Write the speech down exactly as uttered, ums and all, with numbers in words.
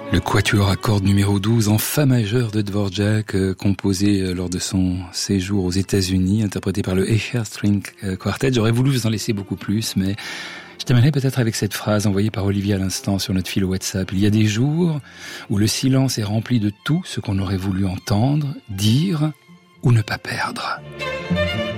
Le quatuor à cordes numéro douze en fa majeur de Dvorak, euh, composé euh, lors de son séjour aux États-Unis, interprété par le Escher String Quartet. J'aurais voulu vous en laisser beaucoup plus, mais je terminerai peut-être avec cette phrase envoyée par Olivier à l'instant sur notre fil WhatsApp. Il y a des jours où le silence est rempli de tout ce qu'on aurait voulu entendre, dire ou ne pas perdre.